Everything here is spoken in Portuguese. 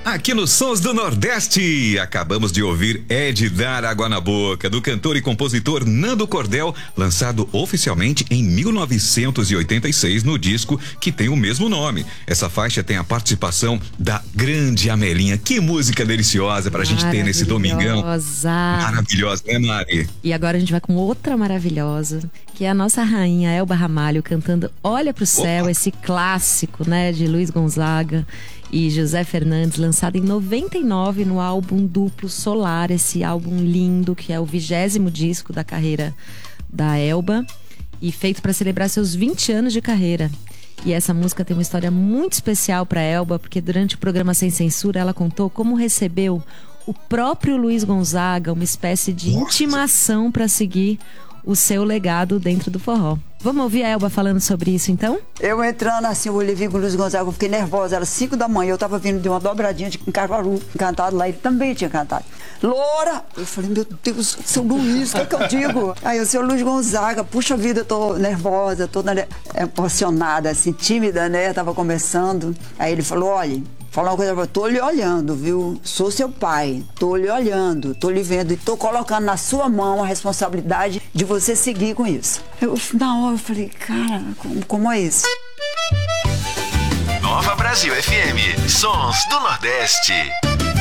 Aqui nos Sons do Nordeste, acabamos de ouvir É de Dar Água na Boca, do cantor e compositor Nando Cordel, lançado oficialmente em 1986 no disco que tem o mesmo nome. Essa faixa tem a participação da grande Amelinha. Que música deliciosa pra gente ter nesse domingão. Maravilhosa, né, Mari? E agora a gente vai com outra maravilhosa, que é a nossa rainha Elba Ramalho cantando Olha pro Céu, Opa. esse clássico, né, de Luiz Gonzaga e José Fernandes, lançado em 99 no álbum Duplo Solar, esse álbum lindo que é o 20º disco da carreira da Elba e feito para celebrar seus 20 anos de carreira. E essa música tem uma história muito especial para Elba, porque durante o programa Sem Censura ela contou como recebeu o próprio Luiz Gonzaga, uma espécie de intimação para seguir o seu legado dentro do forró. Vamos ouvir a Elba falando sobre isso, então? Eu entrando assim, eu olhei com o Luiz Gonzaga, eu fiquei nervosa, era 5 da manhã, eu tava vindo de uma dobradinha em Caruaru, cantado lá, ele também tinha cantado. Loura! Eu falei, meu Deus, seu Luiz, o que eu digo? Aí o seu Luiz Gonzaga, puxa vida, eu tô nervosa, tô emocionada, assim, tímida, né, tava começando. Aí ele falou, olha, falar uma coisa, tô lhe olhando, viu? Sou seu pai, tô lhe olhando, tô lhe vendo e tô colocando na sua mão a responsabilidade de você seguir com isso. Na hora eu falei, cara, como é isso? Nova Brasil FM, Sons do Nordeste.